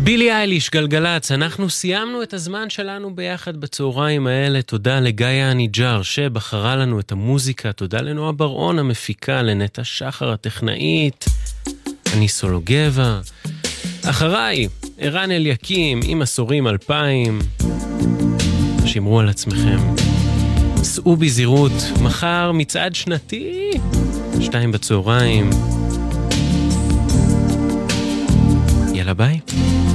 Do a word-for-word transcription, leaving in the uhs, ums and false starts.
בילי אייליש, גלגלץ, אנחנו סיימנו את הזמן שלנו ביחד בצהריים האלה. תודה לגאיה הניג'ר שבחרה לנו את המוזיקה, תודה לנועה ברעון המפיקה, לנטע שחר הטכנאית, אני סולוגבה. אחריי, ערן אליקים עם עשורים אלפיים. שמרו על עצמכם, סעו בזהירות, מחר מצעד שנתי, שתיים בצהריים. יאללה ביי.